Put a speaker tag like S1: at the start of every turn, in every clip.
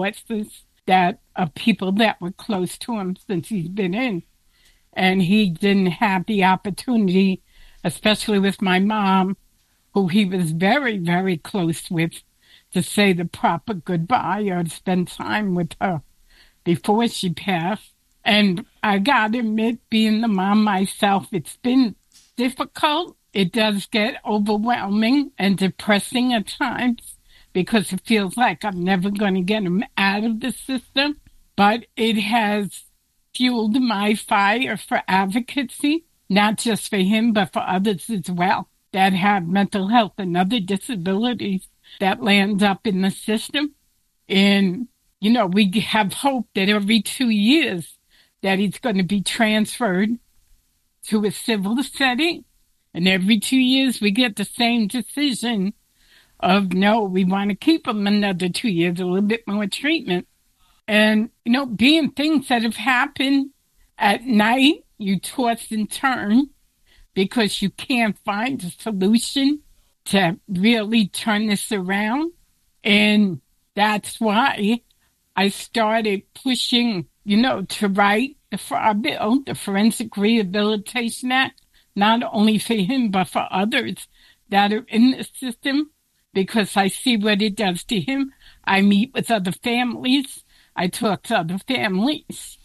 S1: resources that of people that were close to him since he's been in. And he didn't have the opportunity, especially with my mom, who he was very, very close with, to say the proper goodbye or to spend time with her before she passed. And I gotta admit, being the mom myself, it's been difficult. It does get overwhelming and depressing at times because it feels like I'm never going to get him out of the system. But it has fueled my fire for advocacy, not just for him, but for others as well that have mental health and other disabilities that land up in the system. And, you know, we have hope that every 2 years that he's going to be transferred to a civil setting. And every 2 years we get the same decision of, no, we want to keep him another 2 years, a little bit more treatment. And, you know, being things that have happened at night, you toss and turn because you can't find a solution to really turn this around. And that's why I started pushing, you know, to write the FRA bill, the Forensic Rehabilitation Act, not only for him, but for others that are in the system, because I see what it does to him. I meet with other families. I talk to other families.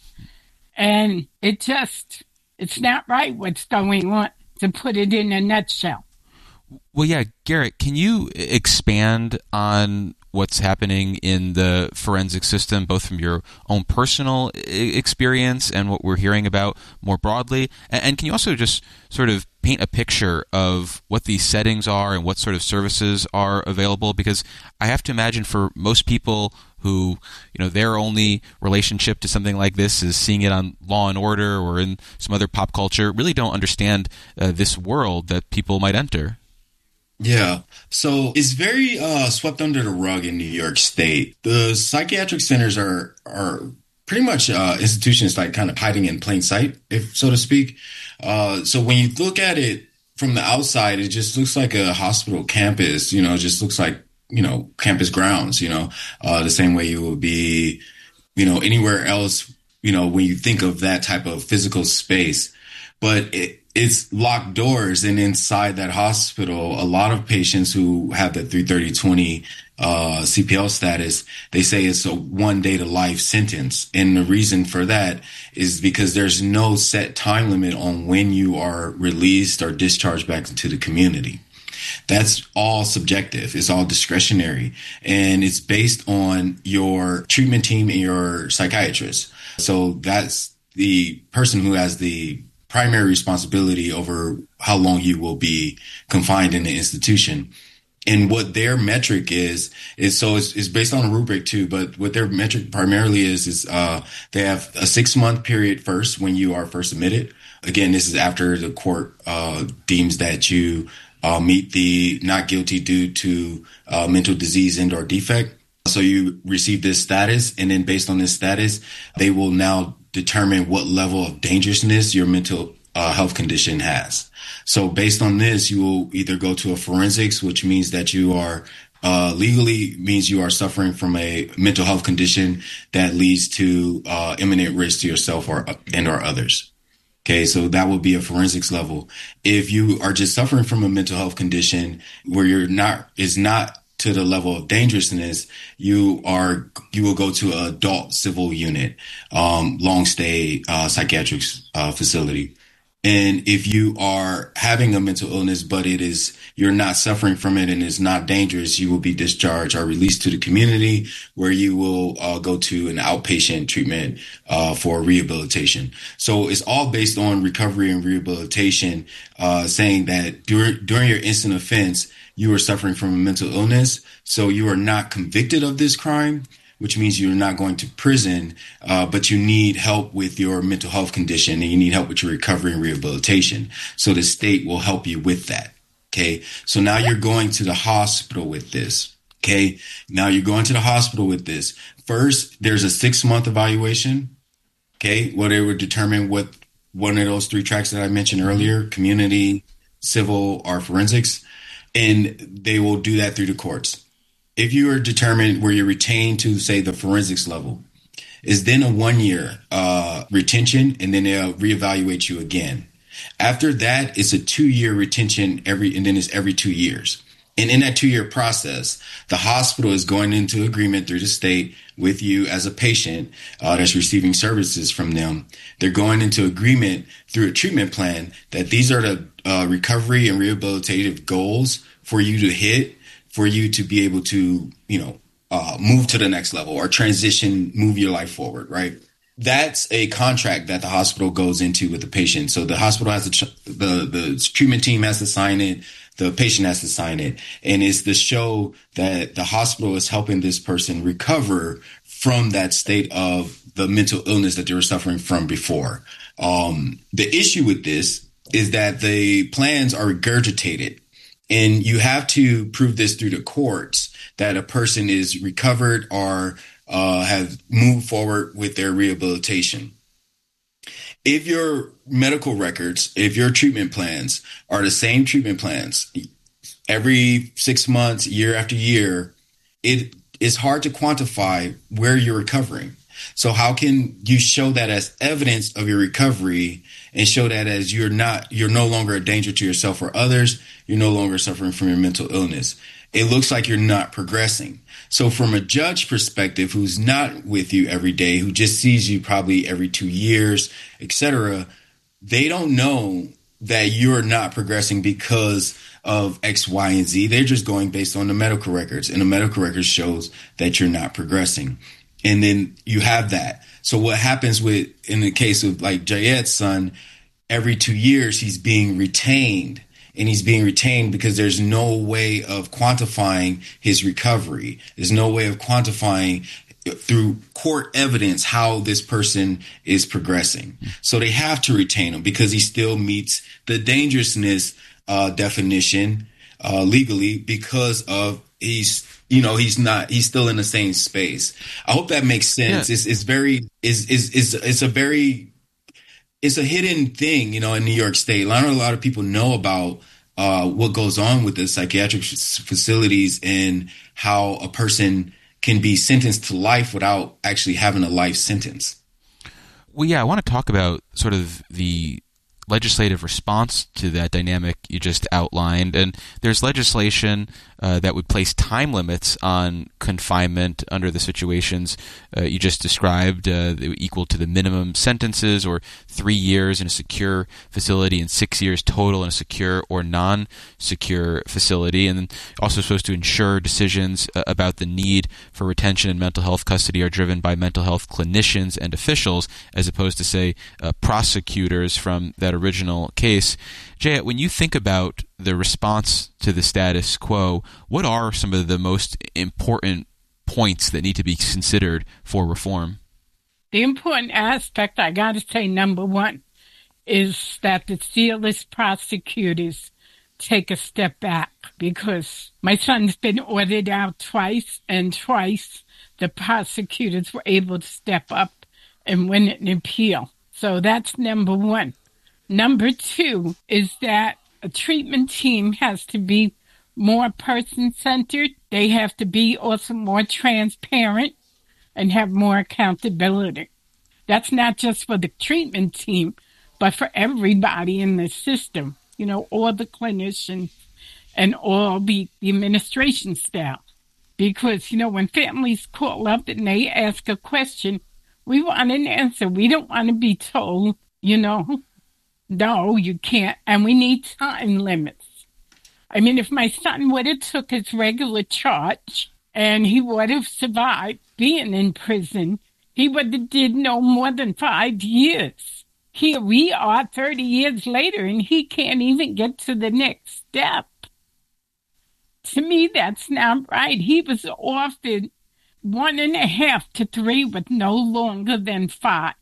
S1: And it's not right what's going on, to put it in a nutshell.
S2: Well, yeah, Garrett, can you expand on what's happening in the forensic system, both from your own personal experience and what we're hearing about more broadly? And can you also just sort of paint a picture of what these settings are and what sort of services are available? Because I have to imagine for most people who, you know, their only relationship to something like this is seeing it on Law and Order or in some other pop culture, really don't understand this world that people might enter.
S3: Yeah. So it's very swept under the rug in New York State. The psychiatric centers are pretty much institutions like kind of hiding in plain sight, if so to speak. So when you look at it from the outside, it just looks like a hospital campus, you know, it just looks like, you know, campus grounds, you know, the same way you would be, you know, anywhere else, you know, when you think of that type of physical space. But it's locked doors, and inside that hospital, a lot of patients who have the 330/20 CPL status, they say it's a 1 day to life sentence. And the reason for that is because there's no set time limit on when you are released or discharged back into the community. That's all subjective. It's all discretionary, and it's based on your treatment team and your psychiatrist. So that's the person who has the primary responsibility over how long you will be confined in the institution. And what their metric is so it's based on a rubric too, but what their metric primarily is they have a 6-month period first when you are first admitted. Again, this is after the court deems that you meet the not guilty due to mental disease and or defect. So you receive this status, and then based on this status, they will now determine what level of dangerousness your mental health condition has. So based on this, you will either go to a forensics, which means that you are legally means you are suffering from a mental health condition that leads to imminent risk to yourself or others. Okay, so that would be a forensics level. If you are just suffering from a mental health condition where is not to the level of dangerousness, you will go to an adult civil unit, long stay psychiatric facility. And if you are having a mental illness, but you're not suffering from it and it's not dangerous, you will be discharged or released to the community, where you will go to an outpatient treatment for rehabilitation. So it's all based on recovery and rehabilitation, saying that during your instant offense, you are suffering from a mental illness. So you are not convicted of this crime, which means you're not going to prison, but you need help with your mental health condition and you need help with your recovery and rehabilitation. So the state will help you with that. Okay. So now you're going to the hospital with this. Okay. Now you're going to the hospital with this. First, there's a 6-month evaluation. Okay. Where they would determine what one of those 3 tracks that I mentioned earlier, community, civil, or forensics. And they will do that through the courts. if you are determined where you're retained to, say, the forensics level, is then a 1 year retention, and then they'll reevaluate you again. After that, it's a 2 year retention and then it's every 2 years. And in that 2 year process, the hospital is going into agreement through the state with you as a patient that's receiving services from them. They're going into agreement through a treatment plan that these are the recovery and rehabilitative goals for you to hit, for you to be able to, move to the next level or transition, move your life forward, right? That's a contract that the hospital goes into with the patient. So the hospital has the treatment team has to sign it. The patient has to sign it. And it's to show that the hospital is helping this person recover from that state of the mental illness that they were suffering from before. The issue with this is that the plans are regurgitated, and you have to prove this through the courts that a person is recovered or have moved forward with their rehabilitation. If your medical records, if your treatment plans are the same treatment plans every 6 months, year after year, it is hard to quantify where you're recovering. So how can you show that as evidence of your recovery and show that as you're no longer a danger to yourself or others, you're no longer suffering from your mental illness? It looks like you're not progressing. So from a judge perspective, who's not with you every day, who just sees you probably every 2 years, etc., they don't know that you're not progressing because of X, Y, and Z. They're just going based on the medical records, and the medical records shows that you're not progressing. And then you have that. So what happens in the case of like Jayed's son, every 2 years, he's being retained. And he's being retained because there's no way of quantifying his recovery. There's no way of quantifying through court evidence how this person is progressing. So they have to retain him because he still meets the dangerousness definition legally because of he's still in the same space. I hope that makes sense. Yeah. It's a hidden thing, in New York State. Not a lot of people know about what goes on with the psychiatric facilities and how a person can be sentenced to life without actually having a life sentence.
S2: Well, yeah, I want to talk about sort of the legislative response to that dynamic you just outlined. And there's legislation that would place time limits on confinement under the situations you just described, equal to the minimum sentences, or 3 years in a secure facility and 6 years total in a secure or non-secure facility. And then also supposed to ensure decisions about the need for retention and mental health custody are driven by mental health clinicians and officials, as opposed to, say, prosecutors from that original case. Jay, when you think about the response to the status quo, what are some of the most important points that need to be considered for reform?
S1: The important aspect, I got to say, number one, is that the fearless prosecutors take a step back, because my son's been ordered out twice, and twice the prosecutors were able to step up and win an appeal. So that's number one. Number two is that a treatment team has to be more person-centered. They have to be also more transparent and have more accountability. That's not just for the treatment team, but for everybody in the system, all the clinicians and all the administration staff. Because, when families call up and they ask a question, we want an answer. We don't want to be told, no, you can't. And we need time limits. I mean, if my son would have took his regular charge and he would have survived being in prison, he would have did no more than 5 years. Here we are 30 years later, and he can't even get to the next step. To me, that's not right. He was offered 1.5 to 3 with no longer than 5.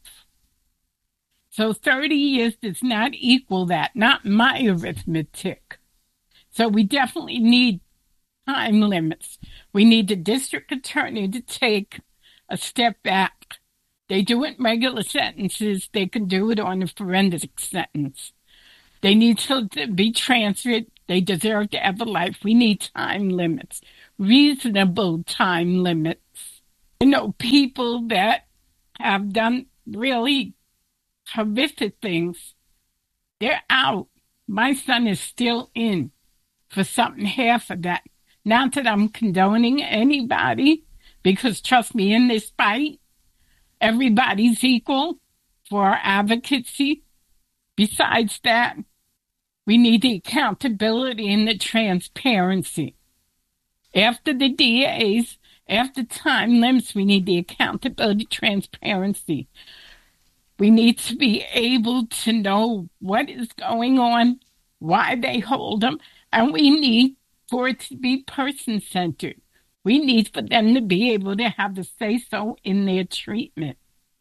S1: So 30 years does not equal that, not my arithmetic. So we definitely need time limits. We need the district attorney to take a step back. They do it in regular sentences. They can do it on a forensic sentence. They need to be transferred. They deserve to have a life. We need time limits. reasonable time limits. I know people that have done really horrific things. They're out. My son is still in for something half of that. Not that I'm condoning anybody, because trust me, in this fight, everybody's equal for our advocacy. Besides that, we need the accountability and the transparency. After the DAs, after time limits, we need the accountability, transparency. We need to be able to know what is going on, why they hold them, and we need for it to be person-centered. We need for them to be able to have the say-so in their treatment.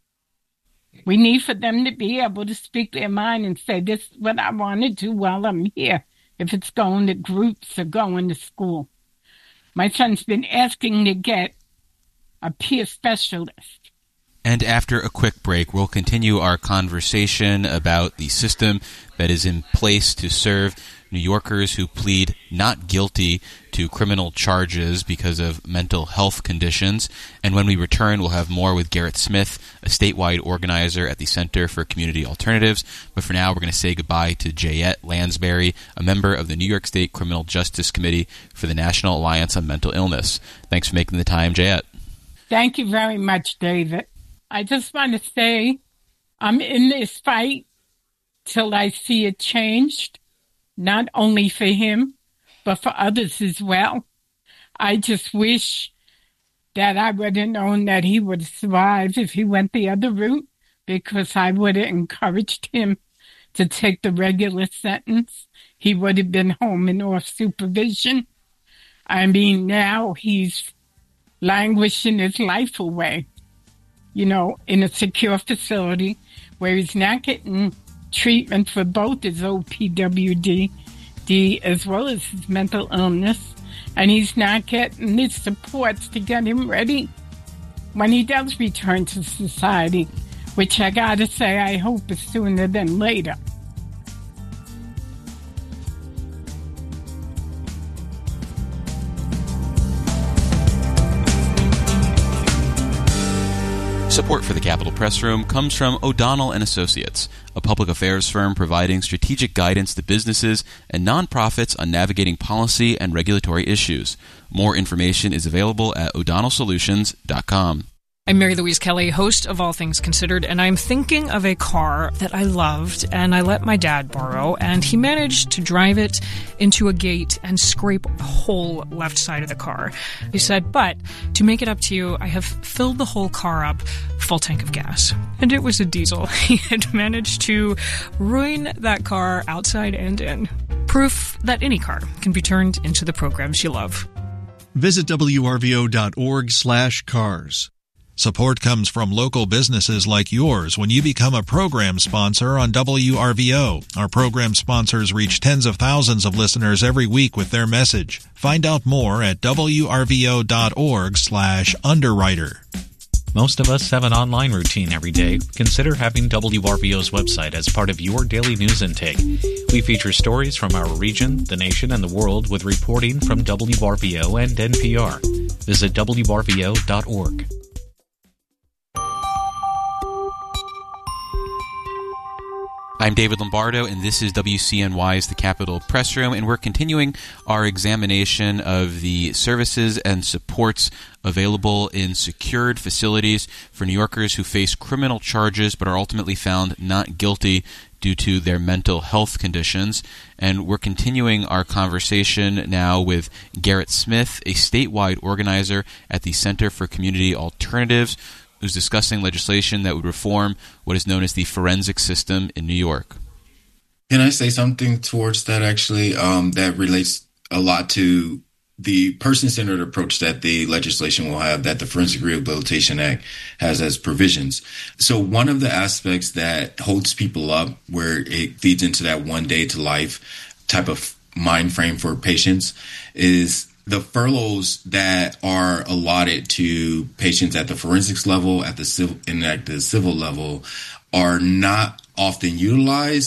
S1: We need for them to be able to speak their mind and say, this is what I want to do while I'm here, if it's going to groups or going to school. My son's been asking to get a peer specialist.
S2: And after a quick break, we'll continue our conversation about the system that is in place to serve New Yorkers who plead not guilty to criminal charges because of mental health conditions. And when we return, we'll have more with Garrett Smith, a statewide organizer at the Center for Community Alternatives. But for now, we're going to say goodbye to Jayette Lansbury, a member of the New York State Criminal Justice Committee for the National Alliance on Mental Illness. Thanks for making the time, Jayette.
S1: Thank you very much, David. I just want to say I'm in this fight till I see it changed, not only for him, but for others as well. I just wish that I would have known that he would survive if he went the other route, because I would have encouraged him to take the regular sentence. He would have been home and off supervision. I mean, now he's languishing his life away, in a secure facility where he's not getting treatment for both his OPWD as well as his mental illness, and he's not getting the supports to get him ready when he does return to society, which I gotta say I hope is sooner than later.
S2: Support for the Capitol Press Room comes from O'Donnell & Associates, a public affairs firm providing strategic guidance to businesses and nonprofits on navigating policy and regulatory issues. More information is available at o'donnellsolutions.com.
S4: I'm Mary Louise Kelly, host of All Things Considered, and I'm thinking of a car that I loved and I let my dad borrow, and he managed to drive it into a gate and scrape the whole left side of the car. He said, but to make it up to you, I have filled the whole car up, full tank of gas. And it was a diesel. He had managed to ruin that car outside and in. Proof that any car can be turned into the programs you love.
S5: Visit wrvo.org/cars. Support comes from local businesses like yours when you become a program sponsor on WRVO. Our program sponsors reach tens of thousands of listeners every week with their message. Find out more at wrvo.org/underwriter.
S6: Most of us have an online routine every day. Consider having WRVO's website as part of your daily news intake. We feature stories from our region, the nation, and the world with reporting from WRVO and NPR. Visit wrvo.org.
S2: I'm David Lombardo, and this is WCNY's The Capitol Press Room, and we're continuing our examination of the services and supports available in secured facilities for New Yorkers who face criminal charges but are ultimately found not guilty due to their mental health conditions. And we're continuing our conversation now with Garrett Smith, a statewide organizer at the Center for Community Alternatives, who's discussing legislation that would reform what is known as the forensic system in New York.
S3: Can I say something towards that, actually, that relates a lot to the person-centered approach that the legislation will have, that the Forensic Rehabilitation Act has as provisions. So one of the aspects that holds people up, where it feeds into that one day to life type of mind frame for patients, is the furloughs that are allotted to patients at the forensics level, at the civil, and at the civil level, are not often utilized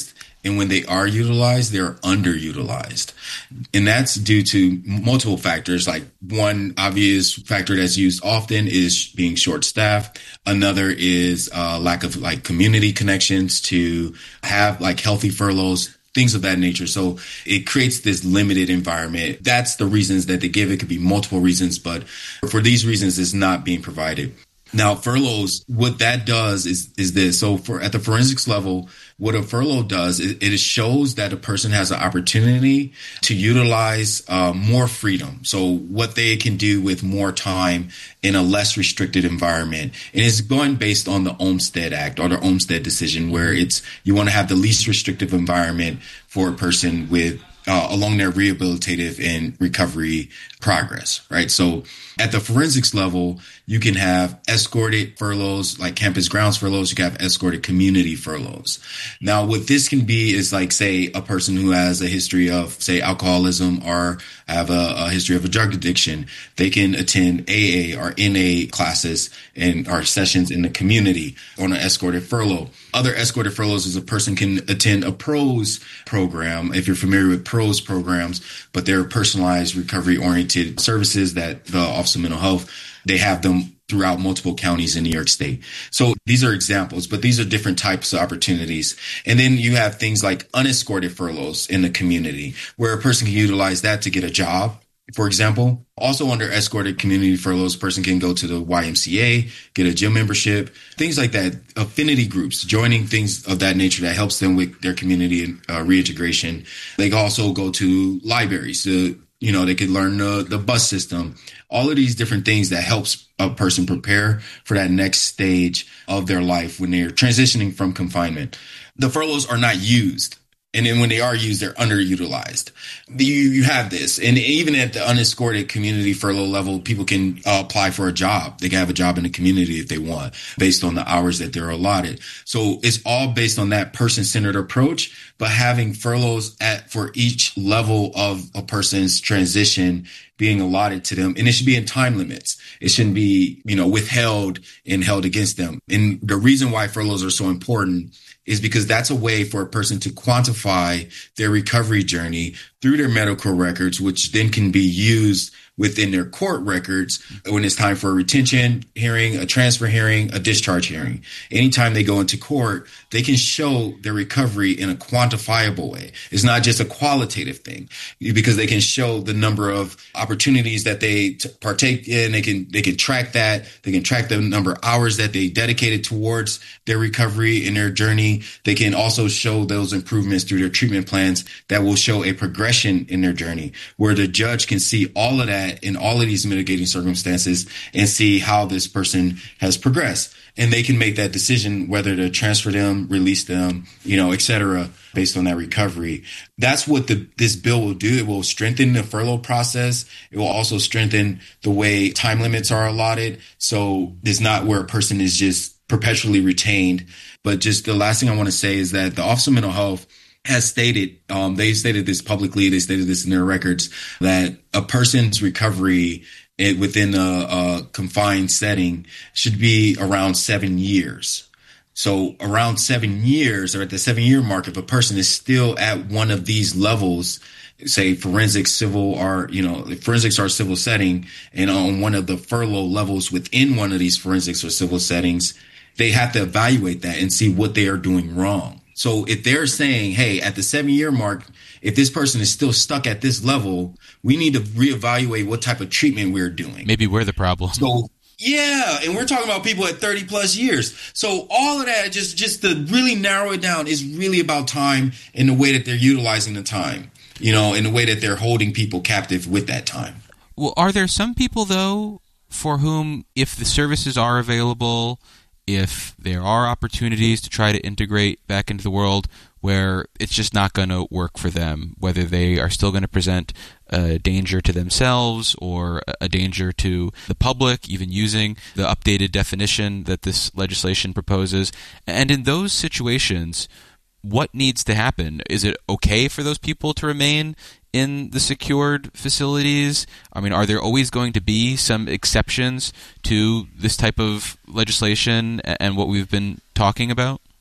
S3: And when they are utilized, they're underutilized. And that's due to multiple factors. Like one obvious factor that's used often is being short-staffed. Another is lack of like community connections to have like healthy furloughs, things of that nature. So it creates this limited environment. That's the reasons that they give. It could be multiple reasons, but for these reasons, it's not being provided. Now, furloughs, what that does is this. So at the forensics level, what a furlough does, it shows that a person has an opportunity to utilize more freedom. So what they can do with more time in a less restricted environment. And it's going based on the Olmstead Act or the Olmstead decision, where you want to have the least restrictive environment for a person with along their rehabilitative and recovery progress, right? So at the forensics level, you can have escorted furloughs, like campus grounds furloughs. You can have escorted community furloughs. Now, what this can be is like, say, a person who has a history of, say, alcoholism or have a history of a drug addiction. They can attend AA or NA classes or sessions in the community on an escorted furlough. Other escorted furloughs is a person can attend a PROS program, if you're familiar with PROS programs, but they're personalized recovery-oriented services that the Office of Mental Health, they have them throughout multiple counties in New York State. So these are examples, but these are different types of opportunities. And then you have things like unescorted furloughs in the community, where a person can utilize that to get a job, for example. Also under escorted community furloughs, a person can go to the YMCA, get a gym membership, things like that, affinity groups, joining things of that nature that helps them with their community reintegration. They can also go to libraries to, they could learn the bus system, all of these different things that helps a person prepare for that next stage of their life when they're transitioning from confinement. The furloughs are not used. And then when they are used, they're underutilized. You have this. And even at the unescorted community furlough level, people can apply for a job. They can have a job in the community if they want, based on the hours that they're allotted. So it's all based on that person-centered approach, but having furloughs for each level of a person's transition being allotted to them. And it should be in time limits. It shouldn't be, withheld and held against them. And the reason why furloughs are so important is because that's a way for a person to quantify their recovery journey through their medical records, which then can be used within their court records when it's time for a retention hearing, a transfer hearing, a discharge hearing. Anytime they go into court, they can show their recovery in a quantifiable way. It's not just a qualitative thing, because they can show the number of opportunities that they partake in. They can track that. They can track the number of hours that they dedicated towards their recovery and their journey. They can also show those improvements through their treatment plans that will show a progression in their journey, where the judge can see all of that in all of these mitigating circumstances and see how this person has progressed. And they can make that decision whether to transfer them, release them, et cetera, based on that recovery. That's what this bill will do. It will strengthen the furlough process. It will also strengthen the way time limits are allotted. So it's not where a person is just perpetually retained. But just the last thing I want to say is that the Office of Mental Health has stated, they stated this publicly, they stated this in their records, that a person's recovery within a confined setting should be around 7 years. So around 7 years, or at the 7-year mark, if a person is still at one of these levels, say forensics, civil, or, forensics or civil setting, and on one of the furlough levels within one of these forensics or civil settings, they have to evaluate that and see what they are doing wrong. So if they're saying, hey, at the 7-year mark, if this person is still stuck at this level, we need to reevaluate what type of treatment we're doing.
S2: Maybe we're the problem.
S3: So, yeah, and we're talking about people at 30 plus years. So all of that, just to really narrow it down, is really about time and the way that they're utilizing the time, and the way that they're holding people captive with that time.
S2: Well, are there some people, though, for whom, if the services are available, if there are opportunities to try to integrate back into the world, where it's just not going to work for them, whether they are still going to present a danger to themselves or a danger to the public, even using the updated definition that this legislation proposes? And in those situations, what needs to happen? Is it okay for those people to remain in the secured facilities? I mean, are there always going to be some exceptions to this type of legislation and what we've been talking about?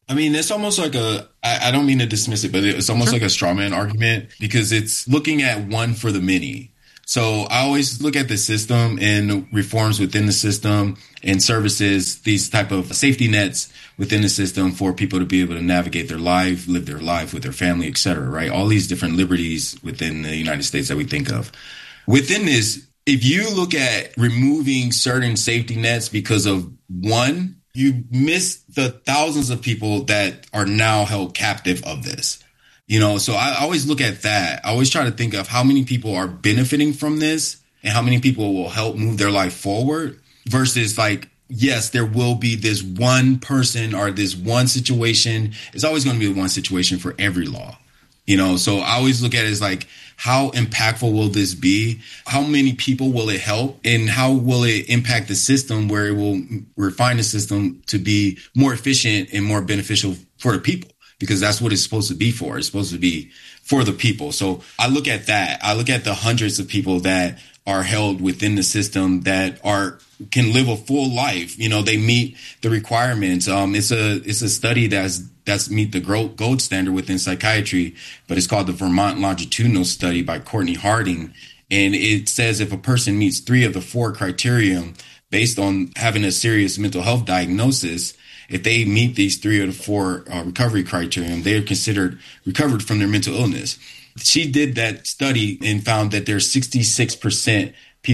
S3: I mean, it's almost like I don't mean to dismiss it, but it's almost like a straw man argument because it's looking at one for the many. So I always look at the system and reforms within the system and services, these type of safety nets within the system for people to be able to navigate their life, live their life with their family, et cetera, right? All these different liberties within the United States that we think of. Within this, if you look at removing certain safety nets because of one, you miss the thousands of people that are now held captive of this. You know, so I always look at that. I always try to think of how many people are benefiting from this and how many people will help move their life forward versus like, yes, there will be this one person or this one situation. It's always going to be one situation for every law, you know, so I always look at it as like, how impactful will this be? How many people will it help? And how will it impact the system where it will refine the system to be more efficient and more beneficial for the people? Because that's what it's supposed to be for. It's supposed to be for the people. So I look at that. I look at the hundreds of people that are held within the system that can live a full life. You know, they meet the requirements. It's a study that's meet the gold standard within psychiatry, but it's called the Vermont Longitudinal Study by Courtney Harding. And it says if a person meets 3 of the 4 criteria based on having a serious mental health diagnosis, if they meet these 3 of the 4 recovery criterion, they are considered recovered from their mental illness. She did that study and found that there's 66%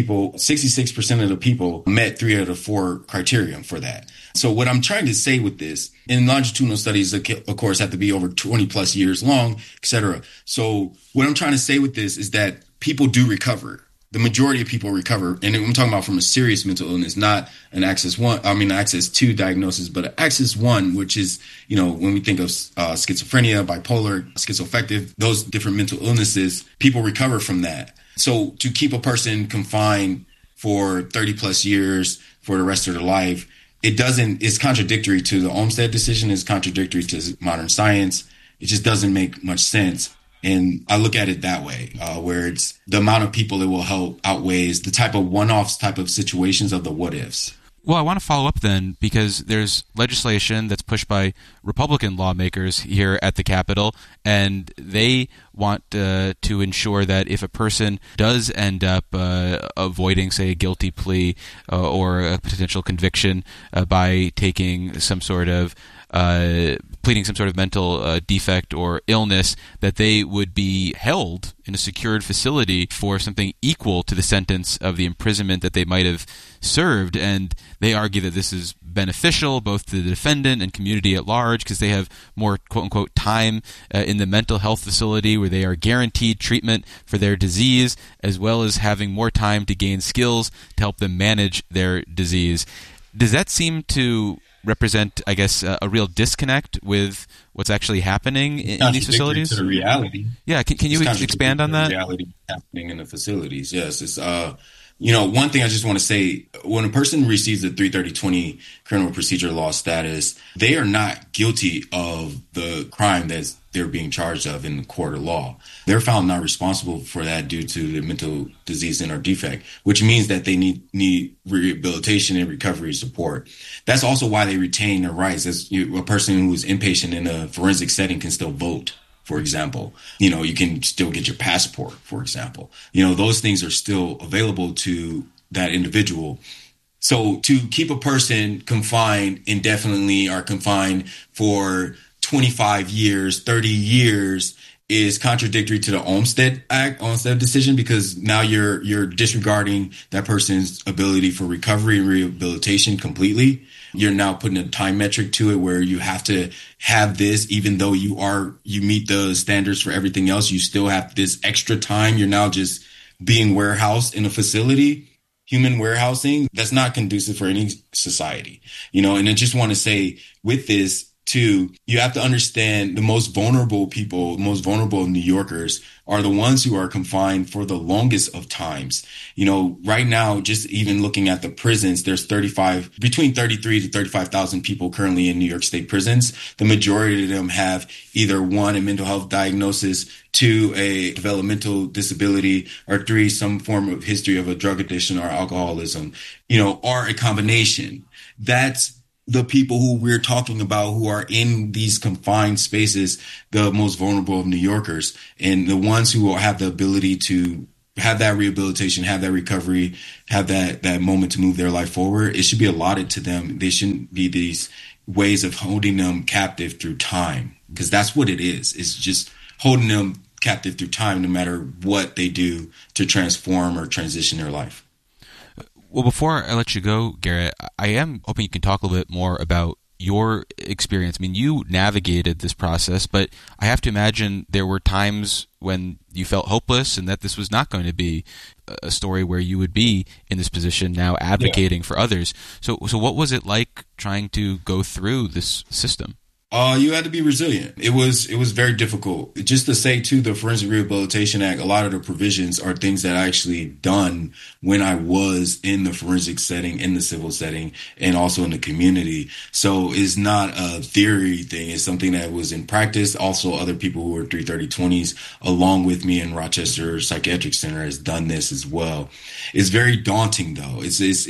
S3: of the people met 3 of the 4 criterion for that. So what I'm trying to say with this, and longitudinal studies, of course, have to be over 20 plus years long, et cetera. So what I'm trying to say with this is that people do recover. The majority of people recover. And I'm talking about from a serious mental illness, not an Axis 2 diagnosis, but an Axis 1, which is, you know, when we think of schizophrenia, bipolar, schizoaffective, those different mental illnesses, people recover from that. So to keep a person confined for 30 plus years for the rest of their life, it's contradictory to the Olmstead decision, it's contradictory to modern science. It just doesn't make much sense. And I look at it that way, where it's the amount of people it will help outweighs the type of one-offs type of situations of the what ifs.
S2: Well, I want to follow up then, because there's legislation that's pushed by Republican lawmakers here at the Capitol, and they want to ensure that if a person does end up avoiding, say, a guilty plea or a potential conviction by taking some sort of pleading some sort of mental defect or illness, that they would be held in a secured facility for something equal to the sentence of the imprisonment that they might have served. And they argue that this is beneficial both to the defendant and community at large because they have more quote-unquote time in the mental health facility where they are guaranteed treatment for their disease, as well as having more time to gain skills to help them manage their disease. Does that seem to represent, I guess, a real disconnect with what's actually happening in these facilities?
S3: To the reality.
S2: Yeah, can you expand on that?
S3: The reality happening in the facilities, yes. It's, one thing I just want to say, when a person receives a 330.20 criminal procedure law status, they are not guilty of the crime that they're being charged of in the court of law. They're found not responsible for that due to the mental disease and or defect, which means that they need rehabilitation and recovery support. That's also why they retain their rights. As a person who is inpatient in a forensic setting can still vote, for example. You know, you can still get your passport, for example. You know, those things are still available to that individual. So to keep a person confined indefinitely or confined for 25 years, 30 years is contradictory to the Olmstead decision, because now you're disregarding that person's ability for recovery and rehabilitation completely. You're now putting a time metric to it where you have to have this, even though you meet the standards for everything else, you still have this extra time. You're now just being warehoused in a facility. Human warehousing, that's not conducive for any society, you know. And I just want to say with this too, you have to understand the most vulnerable people, most vulnerable New Yorkers are the ones who are confined for the longest of times. You know, right now, just even looking at the prisons, there's between 33 to 35,000 people currently in New York State prisons. The majority of them have either 1, a mental health diagnosis, 2, a developmental disability, or 3, some form of history of a drug addiction or alcoholism, you know, or a combination. That's the people who we're talking about who are in these confined spaces, the most vulnerable of New Yorkers, and the ones who will have the ability to have that rehabilitation, have that recovery, have that moment to move their life forward. It should be allotted to them. They shouldn't be these ways of holding them captive through time, because that's what it is. It's just holding them captive through time, no matter what they do to transform or transition their life.
S2: Well, before I let you go, Garrett, I am hoping you can talk a little bit more about your experience. I mean, you navigated this process, but I have to imagine there were times when you felt hopeless and that this was not going to be a story where you would be in this position now advocating for others. So what was it like trying to go through this system?
S3: You had to be resilient. It was very difficult. Just to say, too, the Forensic Rehabilitation Act, a lot of the provisions are things that I actually done when I was in the forensic setting, in the civil setting, and also in the community. So it's not a theory thing. It's something that was in practice. Also, other people who were 330-20s along with me in Rochester Psychiatric Center has done this as well. It's very daunting, though.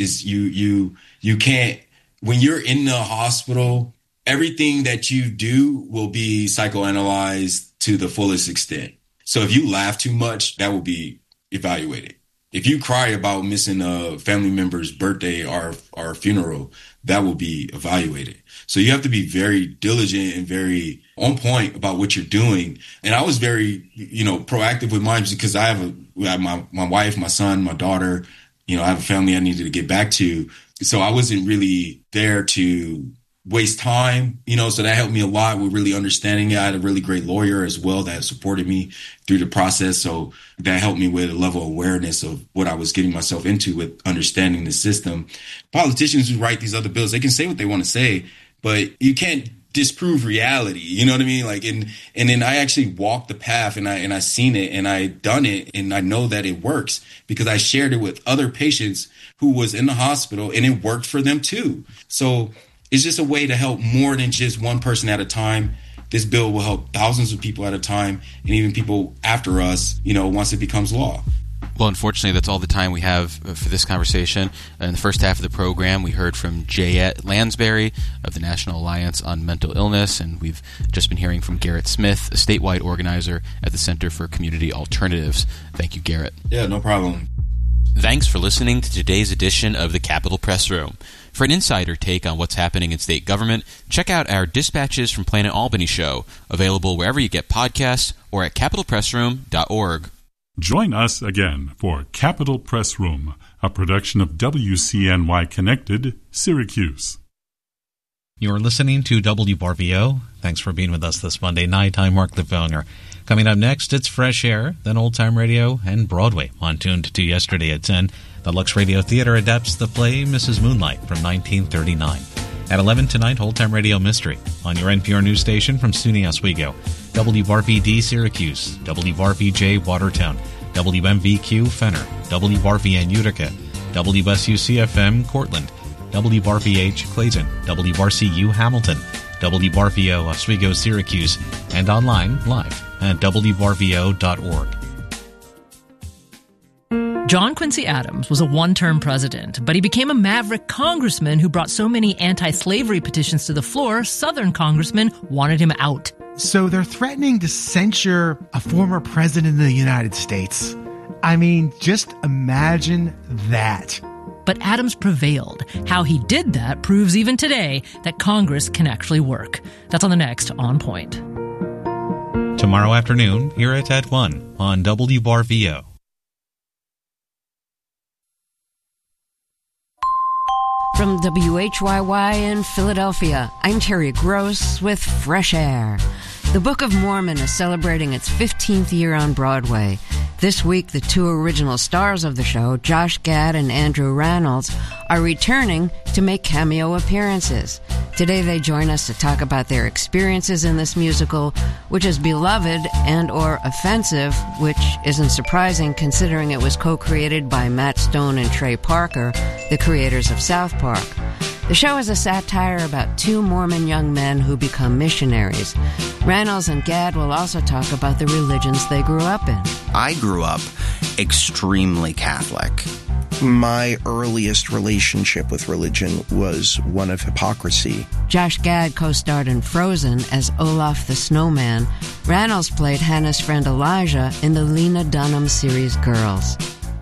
S3: You can't, when you're in the hospital, everything that you do will be psychoanalyzed to the fullest extent. So if you laugh too much, that will be evaluated. If you cry about missing a family member's birthday or funeral, that will be evaluated. So you have to be very diligent and very on point about what you're doing. And I was very, proactive with mine because I have my wife, my son, my daughter. I have a family I needed to get back to. So I wasn't really there to waste time, so that helped me a lot with really understanding it. I had a really great lawyer as well that supported me through the process. So that helped me with a level of awareness of what I was getting myself into with understanding the system. Politicians who write these other bills, they can say what they want to say, but you can't disprove reality. You know what I mean? And then I actually walked the path and I seen it and I done it. And I know that it works because I shared it with other patients who was in the hospital and it worked for them too. So it's just a way to help more than just one person at a time. This bill will help thousands of people at a time and even people after us, once it becomes law.
S2: Well, unfortunately, that's all the time we have for this conversation. In the first half of the program, we heard from Jayette Lansbury of the National Alliance on Mental Illness, and we've just been hearing from Garrett Smith, a statewide organizer at the Center for Community Alternatives. Thank you, Garrett.
S3: Yeah, no problem.
S2: Thanks for listening to today's edition of the Capitol Press Room. For an insider take on what's happening in state government, check out our Dispatches from Planet Albany show, available wherever you get podcasts or at capitolpressroom.org.
S7: Join us again for Capitol Press Room, a production of WCNY Connected, Syracuse.
S6: You're listening to WRVO. Thanks for being with us this Monday night. I'm Mark Lefauner. Coming up next, it's Fresh Air, then Old Time Radio, and Broadway on Tuned to Yesterday at 10. The Lux Radio Theater adapts the play Mrs. Moonlight from 1939. At 11 tonight, Old Time Radio Mystery on your NPR news station from SUNY Oswego. WRVD Syracuse, WRVJ Watertown, WMVQ Fenner, WRVN Utica, WSUCFM Cortland, WRVH Clayton, WRCU Hamilton, WRVO Oswego Syracuse, and online live at WRVO.org.
S8: John Quincy Adams was a one-term president, but he became a maverick congressman who brought so many anti-slavery petitions to the floor, Southern congressmen wanted him out.
S9: So they're threatening to censure a former president of the United States. I mean, just imagine that.
S8: But Adams prevailed. How he did that proves even today that Congress can actually work. That's on the next On Point.
S6: Tomorrow afternoon, here at 1 on WRVO.
S10: From WHYY in Philadelphia, I'm Terry Gross with Fresh Air. The Book of Mormon is celebrating its 15th year on Broadway. This week, the two original stars of the show, Josh Gad and Andrew Rannells, are returning to make cameo appearances. Today, they join us to talk about their experiences in this musical, which is beloved and or offensive, which isn't surprising considering it was co-created by Matt Stone and Trey Parker, the creators of South Park. The show is a satire about two Mormon young men who become missionaries. Rannells and Gad will also talk about the religions they grew up in.
S11: I grew up extremely Catholic. My earliest relationship with religion was one of hypocrisy.
S10: Josh Gad co-starred in Frozen as Olaf the Snowman. Reynolds played Hannah's friend Elijah in the Lena Dunham series Girls.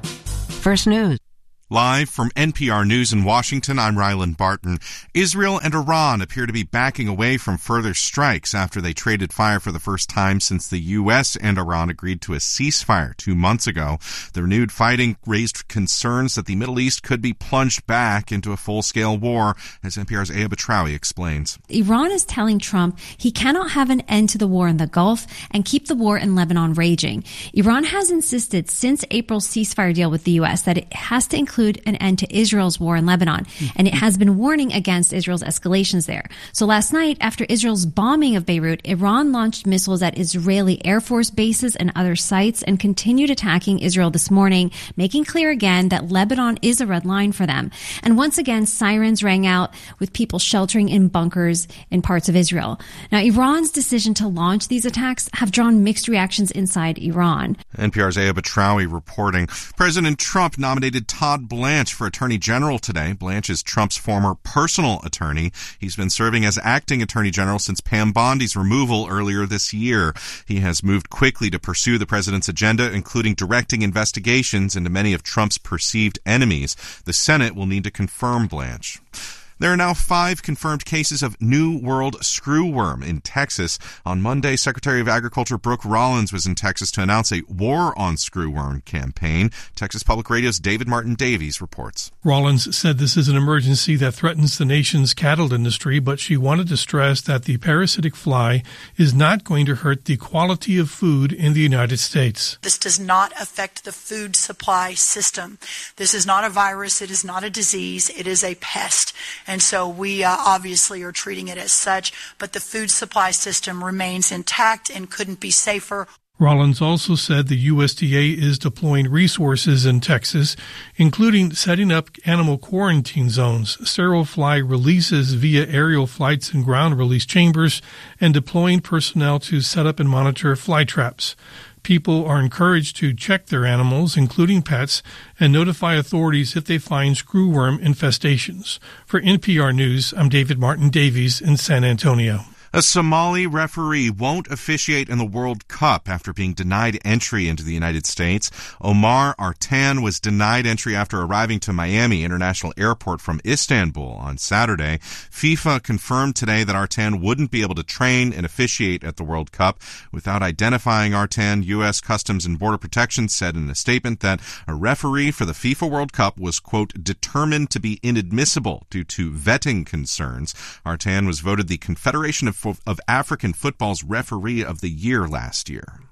S10: First News.
S12: Live from NPR News in Washington, I'm Ryland Barton. Israel and Iran appear to be backing away from further strikes after they traded fire for the first time since the U.S. and Iran agreed to a ceasefire 2 months ago. The renewed fighting raised concerns that the Middle East could be plunged back into a full-scale war, as NPR's Aya Batrawi explains.
S13: Iran is telling Trump he cannot have an end to the war in the Gulf and keep the war in Lebanon raging. Iran has insisted since April's ceasefire deal with the U.S. that it has to include an end to Israel's war in Lebanon, and it has been warning against Israel's escalations there. So last night, after Israel's bombing of Beirut, Iran launched missiles at Israeli Air Force bases and other sites and continued attacking Israel this morning, making clear again that Lebanon is a red line for them. And once again, sirens rang out with people sheltering in bunkers in parts of Israel. Now, Iran's decision to launch these attacks have drawn mixed reactions inside Iran.
S12: NPR's Aya Batrawi reporting. President Trump nominated Todd Blanche for Attorney General today. Blanche is Trump's former personal attorney. He's been serving as acting Attorney General since Pam Bondi's removal earlier this year. He has moved quickly to pursue the president's agenda, including directing investigations into many of Trump's perceived enemies. The Senate will need to confirm Blanche. There are now 5 confirmed cases of New World screwworm in Texas. On Monday, Secretary of Agriculture Brooke Rollins was in Texas to announce a War on Screwworm campaign. Texas Public Radio's David Martin Davies reports.
S14: Rollins said this is an emergency that threatens the nation's cattle industry, but she wanted to stress that the parasitic fly is not going to hurt the quality of food in the United States.
S15: This does not affect the food supply system. This is not a virus. It is not a disease. It is a pest. And so we obviously are treating it as such, but the food supply system remains intact and couldn't be safer.
S14: Rollins also said the USDA is deploying resources in Texas, including setting up animal quarantine zones, sterile fly releases via aerial flights and ground release chambers, and deploying personnel to set up and monitor fly traps. People are encouraged to check their animals, including pets, and notify authorities if they find screwworm infestations. For NPR News, I'm David Martin Davies in San Antonio.
S12: A Somali referee won't officiate in the World Cup after being denied entry into the United States. Omar Artan was denied entry after arriving to Miami International Airport from Istanbul on Saturday. FIFA confirmed today that Artan wouldn't be able to train and officiate at the World Cup. Without identifying Artan, U.S. Customs and Border Protection said in a statement that a referee for the FIFA World Cup was, quote, determined to be inadmissible due to vetting concerns. Artan was voted the Confederation of African Football's Referee of the Year last year.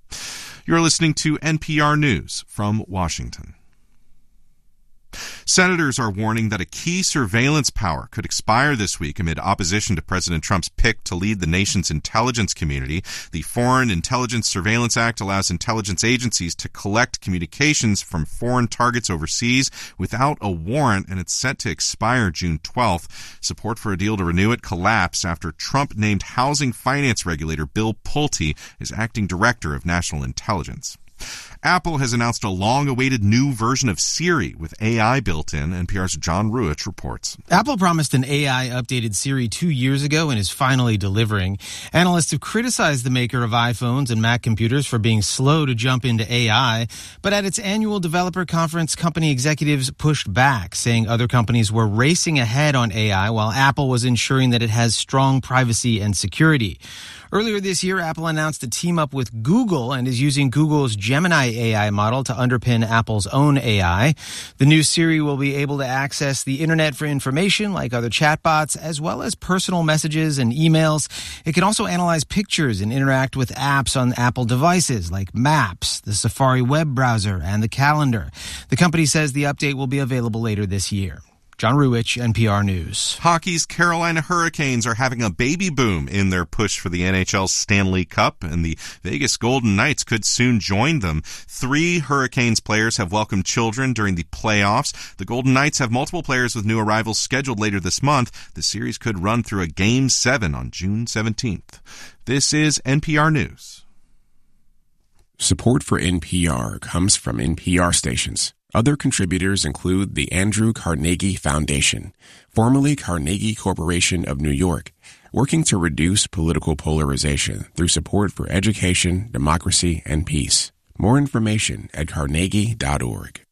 S12: You're listening to NPR News from Washington. Senators are warning that a key surveillance power could expire this week amid opposition to President Trump's pick to lead the nation's intelligence community. The Foreign Intelligence Surveillance Act allows intelligence agencies to collect communications from foreign targets overseas without a warrant, and it's set to expire June 12th. Support for a deal to renew it collapsed after Trump named housing finance regulator Bill Pulte as acting director of national intelligence. Apple has announced a long-awaited new version of Siri with AI built in. NPR's John Ruich reports.
S16: Apple promised an AI-updated Siri 2 years ago and is finally delivering. Analysts have criticized the maker of iPhones and Mac computers for being slow to jump into AI, but at its annual developer conference, company executives pushed back, saying other companies were racing ahead on AI while Apple was ensuring that it has strong privacy and security. Earlier this year, Apple announced a team-up with Google and is using Google's Gemini AI model to underpin Apple's own AI. The new Siri will be able to access the internet for information like other chatbots, as well as personal messages and emails. It can also analyze pictures and interact with apps on Apple devices like Maps, the Safari web browser, and the calendar. The company says the update will be available later this year. John Ruich, NPR News.
S12: Hockey's Carolina Hurricanes are having a baby boom in their push for the NHL's Stanley Cup, and the Vegas Golden Knights could soon join them. 3 Hurricanes players have welcomed children during the playoffs. The Golden Knights have multiple players with new arrivals scheduled later this month. The series could run through a Game 7 on June 17th. This is NPR News.
S17: Support for NPR comes from NPR stations. Other contributors include the Andrew Carnegie Foundation, formerly Carnegie Corporation of New York, working to reduce political polarization through support for education, democracy, and peace. More information at carnegie.org.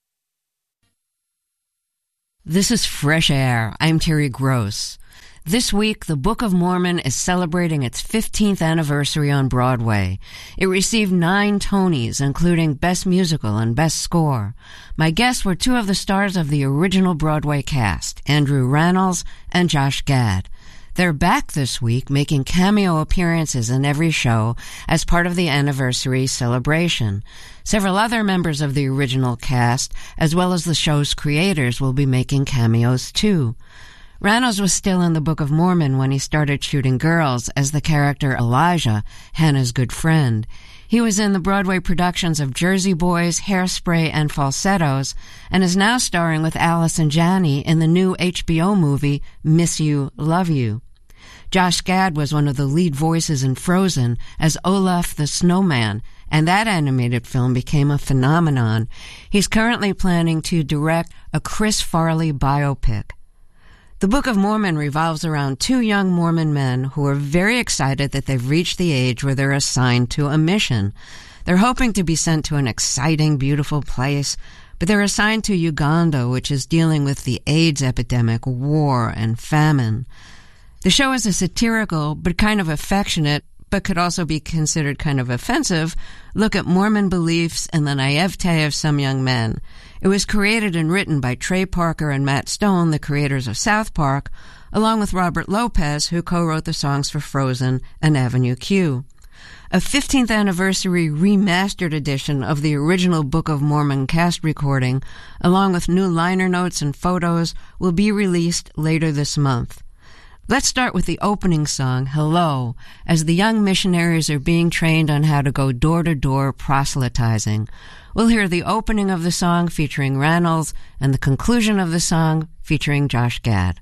S10: This is Fresh Air. I'm Terry Gross. This week, the Book of Mormon is celebrating its 15th anniversary on Broadway. It received 9 Tonys, including Best Musical and Best Score. My guests were 2 of the stars of the original Broadway cast, Andrew Rannells and Josh Gad. They're back this week, making cameo appearances in every show as part of the anniversary celebration. Several other members of the original cast, as well as the show's creators, will be making cameos too. Rannells was still in the Book of Mormon when he started shooting girls as the character Elijah, Hannah's good friend. He was in the Broadway productions of Jersey Boys, Hairspray, and Falsettos, and is now starring with Allison Janney in the new HBO movie Miss You, Love You. Josh Gad was one of the lead voices in Frozen as Olaf the Snowman, and that animated film became a phenomenon. He's currently planning to direct a Chris Farley biopic. The Book of Mormon revolves around 2 young Mormon men who are very excited that they've reached the age where they're assigned to a mission. They're hoping to be sent to an exciting, beautiful place, but they're assigned to Uganda, which is dealing with the AIDS epidemic, war, and famine. The show is a satirical, but kind of affectionate, but could also be considered kind of offensive, look at Mormon beliefs and the naivete of some young men. It was created and written by Trey Parker and Matt Stone, the creators of South Park, along with Robert Lopez, who co-wrote the songs for Frozen and Avenue Q. A 15th anniversary remastered edition of the original Book of Mormon cast recording, along with new liner notes and photos, will be released later this month. Let's start with the opening song, Hello, as the young missionaries are being trained on how to go door-to-door proselytizing. We'll hear the opening of the song featuring Rannells and the conclusion of the song featuring Josh Gad.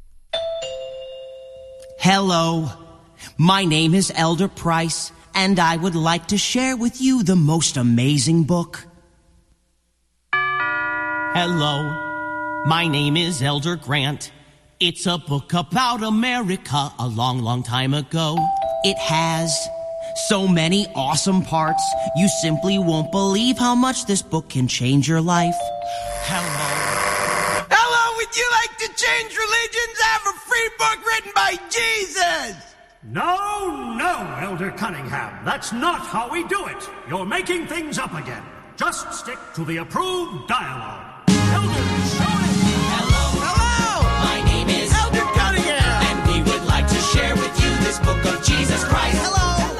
S18: Hello, my name is Elder Price, and I would like to share with you the most amazing book. Hello, my name is Elder Grant. It's a book about America a long, long time ago. It has so many awesome parts, you simply won't believe how much this book can change your life. Hello, would you like to change religions? I have a free book written by Jesus!
S19: No, Elder Cunningham. That's not how we do it. You're making things up again. Just stick to the approved dialogue.
S18: My name is Elder Cunningham, and we would like to share with you this book of Jesus Christ. Hello.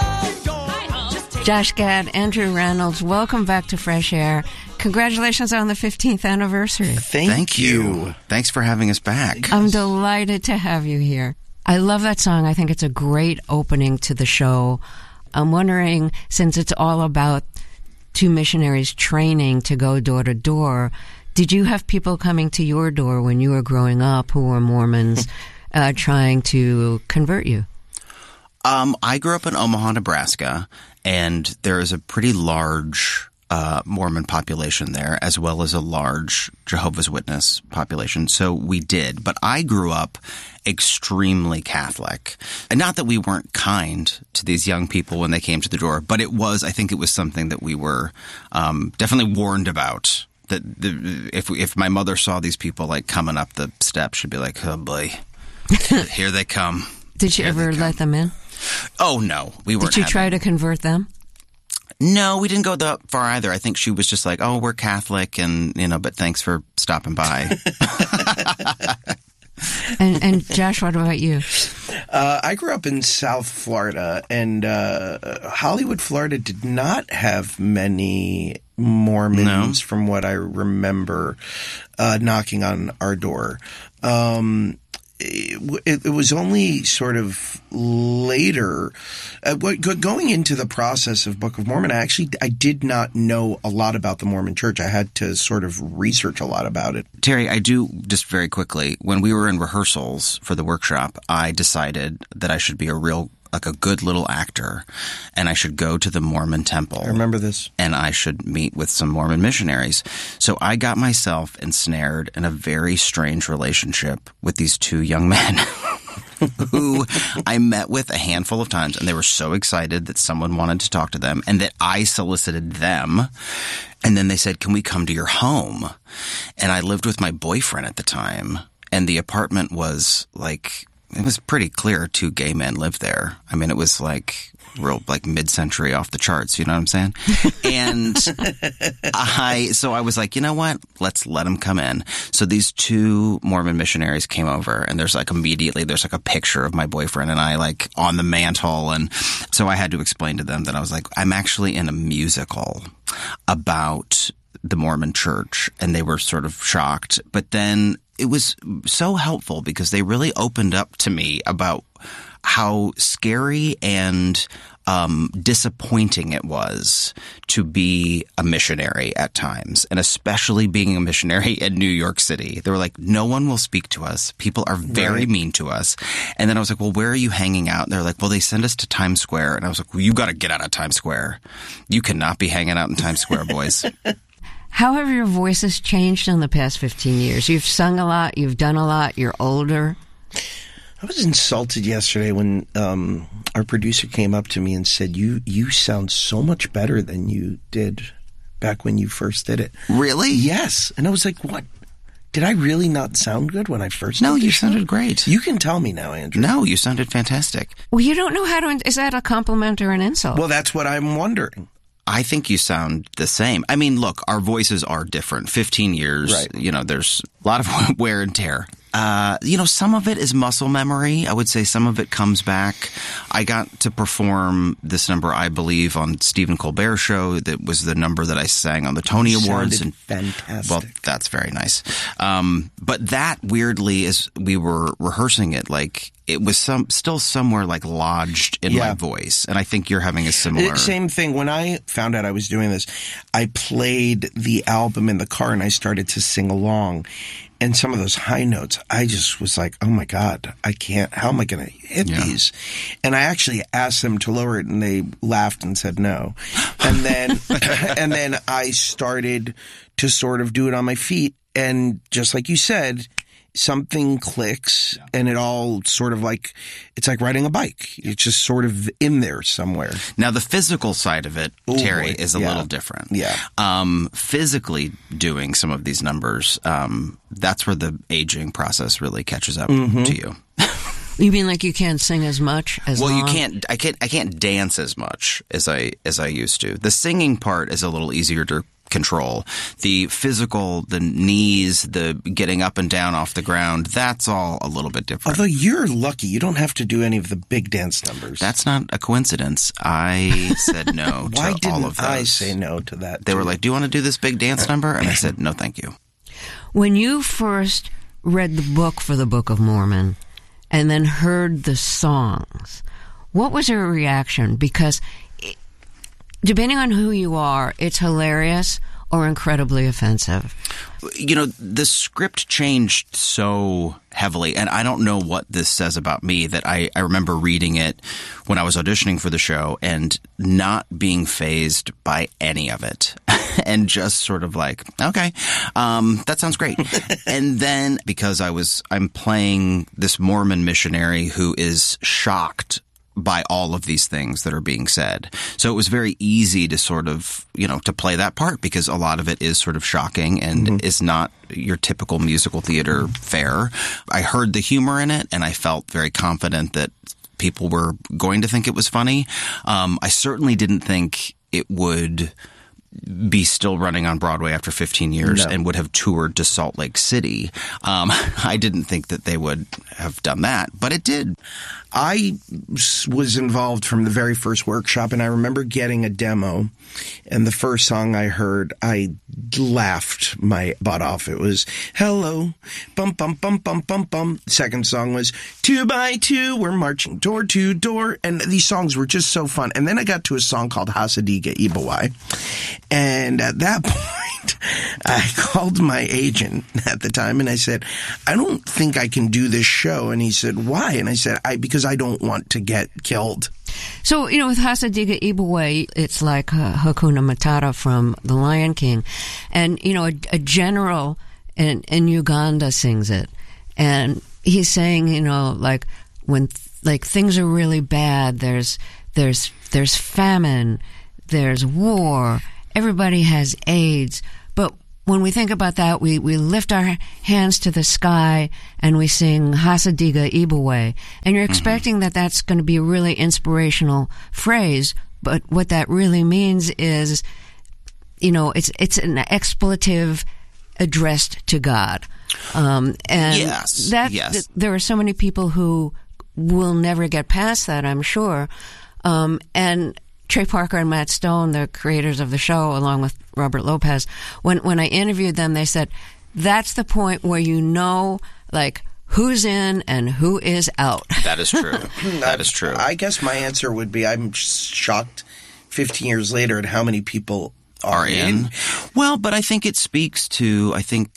S10: Josh Gad, Andrew Rannells, welcome back to Fresh Air. Congratulations on the 15th anniversary.
S11: Thank you. Thanks for having us back.
S10: I'm delighted to have you here. I love that song. I think it's a great opening to the show. I'm wondering, since it's all about 2 missionaries training to go door to door, did you have people coming to your door when you were growing up who were Mormons trying to convert you?
S11: I grew up in Omaha, Nebraska, and there is a pretty large Mormon population there, as well as a large Jehovah's Witness population. So we did. But I grew up extremely Catholic. And not that we weren't kind to these young people when they came to the door, but I think it was something that we were definitely warned about. That if my mother saw these people like coming up the steps, she'd be like, "Oh boy, here they come."
S10: Did you ever let them in?
S11: Oh no, we weren't.
S10: Did you try to convert them?
S11: No, we didn't go that far either. I think she was just like, "Oh, we're Catholic, and but thanks for stopping by."
S10: And Josh, what about you?
S11: I grew up in South Florida, and Hollywood, Florida did not have many Mormons from what I remember knocking on our door. It was only sort of later, going into the process of Book of Mormon, I did not know a lot about the Mormon Church. I had to sort of research a lot about it. Terry, I do, just very quickly, when we were in rehearsals for the workshop, I decided that I should be a real like a good little actor, and I should go to the Mormon temple.
S20: I remember this.
S11: And I should meet with some Mormon missionaries. So I got myself ensnared in a very strange relationship with these two young men who I met with a handful of times, and they were so excited that someone wanted to talk to them and that I solicited them. And then they said, "Can we come to your home?" And I lived with my boyfriend at the time, and the apartment was like, it was pretty clear 2 gay men lived there. I mean, it was like real, like mid-century off the charts, you know what I'm saying? And so I was like, you know what? Let's let them come in. So these 2 Mormon missionaries came over, and there's like a picture of my boyfriend and I like on the mantle. And so I had to explain to them that I was like, I'm actually in a musical about the Mormon church, and they were sort of shocked. But then it was so helpful because they really opened up to me about how scary and disappointing it was to be a missionary at times, and especially being a missionary in New York City. They were like, no one will speak to us. People are very mean to us. And then I was like, well, where are you hanging out? And they're like, well, they send us to Times Square. And I was like, well, you got to get out of Times Square. You cannot be hanging out in Times Square, boys.
S10: How have your voices changed in the past 15 years? You've sung a lot. You've done a lot. You're older.
S20: I was insulted yesterday when our producer came up to me and said, you sound so much better than you did back when you first did it.
S11: Really?
S20: Yes. And I was like, what? Did I really not sound good when I first did
S11: No, you
S20: this
S11: sounded
S20: show?
S11: great.
S20: You can tell me now, Andrew.
S11: No, you sounded fantastic.
S10: Well, you don't know how to... Is that a compliment or an insult?
S20: Well, that's what I'm wondering.
S11: I think you sound the same. I mean, look, our voices are different. 15 years, right. There's a lot of wear and tear. Some of it is muscle memory. I would say some of it comes back. I got to perform this number, I believe, on Stephen Colbert's show. That was the number that I sang on the Tony Awards.
S20: And fantastic.
S11: Well, that's very nice. But that, weirdly, as we were rehearsing it, like, it was still somewhere like lodged in my voice. And I think you're having a similar...
S20: Same thing. When I found out I was doing this, I played the album in the car and I started to sing along. And some of those high notes, I just was like, oh my God, I can't, how am I going to hit these? And I actually asked them to lower it and they laughed and said no. And then, and then I started to sort of do it on my feet. And just like you said, something clicks and it all sort of like, it's like riding a bike. It's just sort of in there somewhere.
S11: Now, the physical side of it, Terry, is a little different.
S20: Yeah.
S11: Physically doing some of these numbers, that's where the aging process really catches up to you.
S10: You mean like you can't sing as much as long?
S11: You can't. I can't dance as much as I used to. The singing part is a little easier to control. The physical, the knees, the getting up and down off the ground, that's all a little bit different.
S20: Although you're lucky, you don't have to do any of the big dance numbers.
S11: That's not a coincidence. I said no to all of those.
S20: Why didn't I say no to that?
S11: They were like, do you want to do this big dance number? And I said, no, thank you.
S10: When you first read the book for the Book of Mormon and then heard the songs, what was your reaction? Because depending on who you are, it's hilarious or incredibly offensive.
S11: The script changed so heavily, and I don't know what this says about me, that I remember reading it when I was auditioning for the show and not being fazed by any of it. And just sort of like, okay, that sounds great. And then because I'm playing this Mormon missionary who is shocked by all of these things that are being said. So it was very easy to sort of, to play that part because a lot of it is sort of shocking and is not your typical musical theater fare. I heard the humor in it and I felt very confident that people were going to think it was funny. I certainly didn't think it would be still running on Broadway after 15 years and would have toured to Salt Lake City. I didn't think that they would have done that, but it did.
S20: I was involved from the very first workshop, and I remember getting a demo, and the first song I heard, I laughed my butt off. It was, hello, bum, bum, bum, bum, bum, bum. The second song was, 2 by 2, we're marching door to door. And these songs were just so fun. And then I got to a song called Hasadiga Ibawai. And at that point, I called my agent at the time and I said, I don't think I can do this show. And he said, why? And I said, because I don't want to get killed.
S10: So, with Hasadiga Ibwe, it's like Hakuna Matata from The Lion King. And, a general in Uganda sings it. And he's saying, when things are really bad, there's famine, there's war, everybody has AIDS. But when we think about that, we lift our hands to the sky and we sing Hasadiga Ibwe. And you're expecting that that's going to be a really inspirational phrase, but what that really means is, it's an expletive addressed to God. And there are so many people who will never get past that, I'm sure. And Trey Parker and Matt Stone, the creators of the show, along with Robert Lopez, when I interviewed them, they said, that's the point where who's in and who is out.
S11: That is true. That is true.
S20: I guess my answer would be I'm shocked 15 years later at how many people are in.
S11: Well, but I think it speaks to,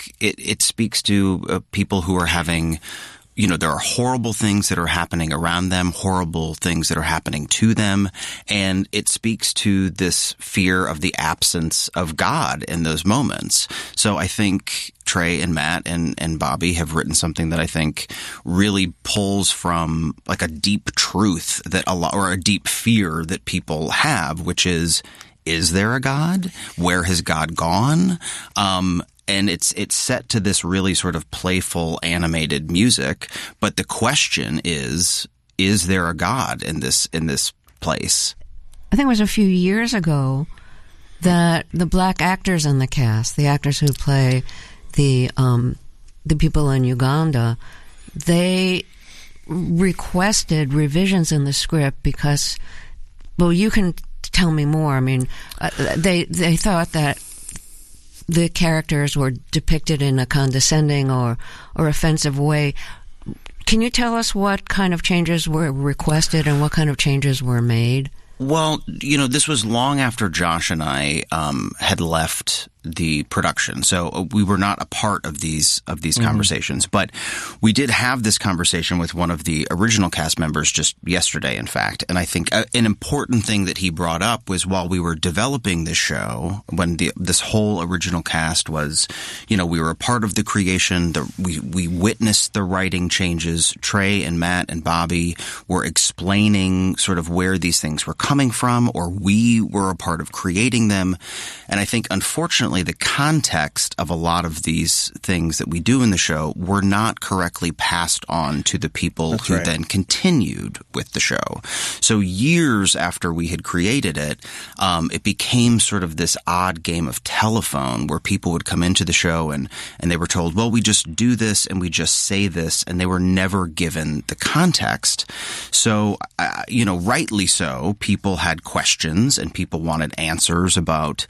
S11: people who are having, there are horrible things that are happening around them, horrible things that are happening to them, and it speaks to this fear of the absence of God in those moments. So I think Trey and Matt and Bobby have written something that I think really pulls from like a deep truth or a deep fear that people have, which is there a God? Where has God gone? And it's set to this really sort of playful, animated music. But the question is there a God in this place?
S10: I think it was a few years ago that the black actors in the cast, the actors who play the people in Uganda, they requested revisions in the script because, well, you can tell me more. I mean, they thought that the characters were depicted in a condescending or offensive way. Can you tell us what kind of changes were requested and what kind of changes were made?
S11: Well, this was long after Josh and I had left the production, so we were not a part of these conversations. But we did have this conversation with one of the original cast members just yesterday, in fact. And I think an important thing that he brought up was while we were developing this show, when this whole original cast was, we were a part of the creation. We witnessed the writing changes. Trey and Matt and Bobby were explaining sort of where these things were coming from, or we were a part of creating them. And I think, unfortunately, the context of a lot of these things that we do in the show were not correctly passed on to the people who then continued with the show. So years after we had created it, it became sort of this odd game of telephone where people would come into the show and they were told, well, we just do this and we just say this, and they were never given the context. So, rightly so, people had questions and people wanted answers about,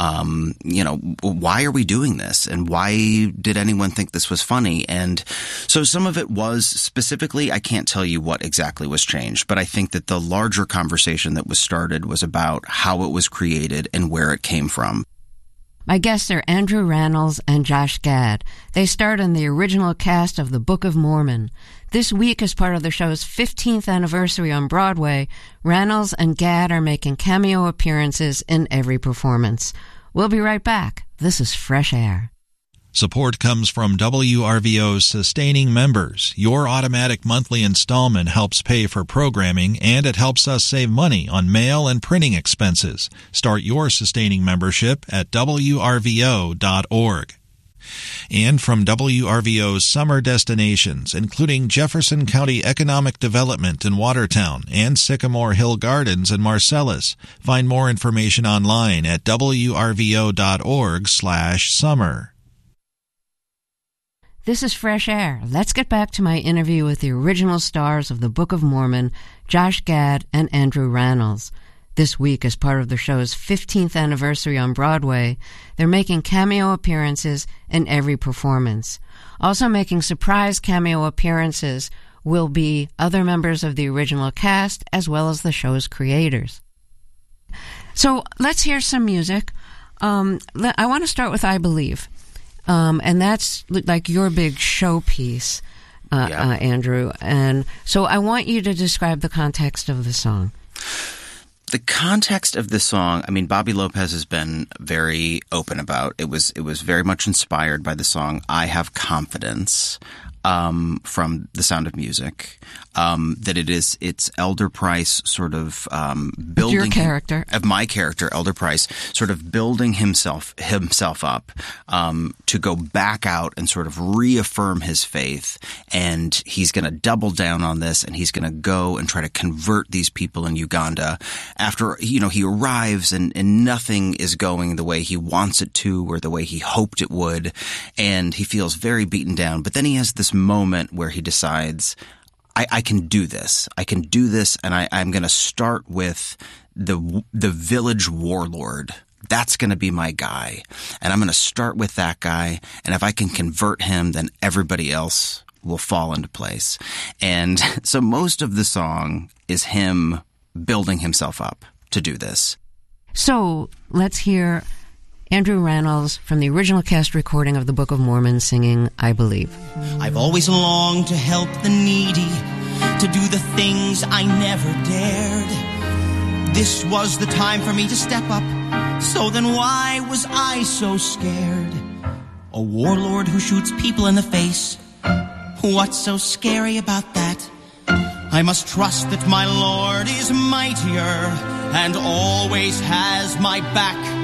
S11: why are we doing this? And why did anyone think this was funny? And so some of it was specifically, I can't tell you what exactly was changed, but I think that the larger conversation that was started was about how it was created and where it came from.
S10: My guests are Andrew Rannells and Josh Gad. They starred in the original cast of The Book of Mormon. This week, as part of the show's 15th anniversary on Broadway, Rannells and Gad are making cameo appearances in every performance. We'll be right back. This is Fresh Air.
S5: Support comes from WRVO's sustaining members. Your automatic monthly installment helps pay for programming, and it helps us save money on mail and printing expenses. Start your sustaining membership at WRVO.org. And from WRVO's summer destinations, including Jefferson County Economic Development in Watertown and Sycamore Hill Gardens in Marcellus. Find more information online at WRVO.org/summer.
S10: This is Fresh Air. Let's get back to my interview with the original stars of The Book of Mormon, Josh Gad and Andrew Rannells. This week, as part of the show's 15th anniversary on Broadway, they're making cameo appearances in every performance. Also making surprise cameo appearances will be other members of the original cast as well as the show's creators. So let's hear some music. I want to start with I Believe. And that's like your big showpiece, Andrew. And so I want you to describe the context of the song.
S11: The context of the song, I mean, Bobby Lopez has been very open about. It was very much inspired by the song "I Have Confidence" from The Sound of Music. It's Elder Price sort of building
S10: your character
S11: of my character, Elder Price, sort of building himself up to go back out and sort of reaffirm his faith, and he's going to double down on this, and he's going to go and try to convert these people in Uganda. After he arrives and nothing is going the way he wants it to or the way he hoped it would, and he feels very beaten down. But then he has this moment where he decides, I can do this. I can do this, and I'm going to start with the village warlord. That's going to be my guy, and I'm going to start with that guy, and if I can convert him, then everybody else will fall into place. And so most of the song is him building himself up to do this.
S10: So let's hear Andrew Rannells from the original cast recording of the Book of Mormon singing I Believe.
S18: I've always longed to help the needy, to do the things I never dared. This was the time for me to step up, so then why was I so scared? A warlord who shoots people in the face, what's so scary about that? I must trust that my Lord is mightier and always has my back.